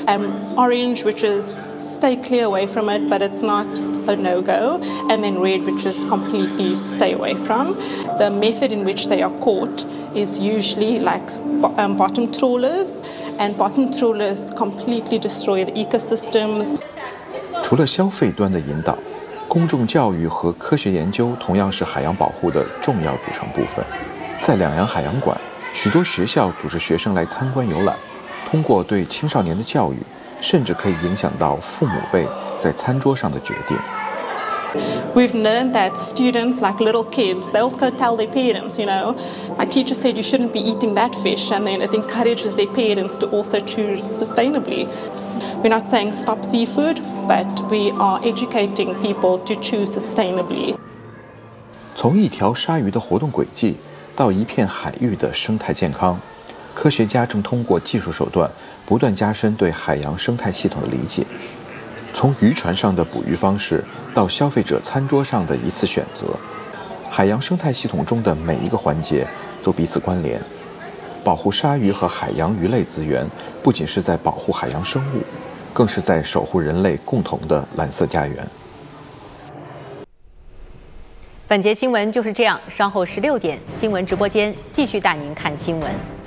orange, which is stay clear away from it, but it's not a no-go, and then red, which is completely stay away from. The method in which they are caught is usually like bottom trawlers, and bottom trawlers completely destroy the ecosystems. 除了消费端的引导，公众教育和科学研究同样是海洋保护的重要组成部分。在两洋海洋馆，许多学校组织学生来参观游览，通过对青少年的教育，甚至可以影响到父母辈在餐桌上的决定。 We've learned that students, like little kids, they'll go tell their parents, my teacher said you shouldn't be eating that fish, and then it encourages their parents to also choose sustainably. We're not saying stop seafood, but we are educating people to choose sustainably. 从一条鲨鱼的活动轨迹到一片海域的生态健康，科学家正通过技术手段不断加深对海洋生态系统的理解。从渔船上的捕鱼方式到消费者餐桌上的一次选择，海洋生态系统中的每一个环节都彼此关联。保护鲨鱼和海洋鱼类资源，不仅是在保护海洋生物，更是在守护人类共同的蓝色家园。 本节新闻就是这样，稍后16点新闻直播间继续带您看新闻。